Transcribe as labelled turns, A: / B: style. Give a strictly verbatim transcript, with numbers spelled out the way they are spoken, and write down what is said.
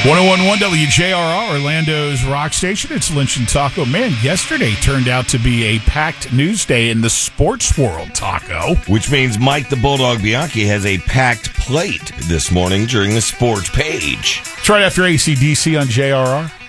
A: one oh one point one W J R R, Orlando's rock station. It's Lynch and Taco. Man, yesterday turned out to be a packed news day in the sports world, Taco.
B: Which means Mike the Bulldog Bianchi has a packed plate this morning during the sports page.
A: It's right after A C D C on J R R.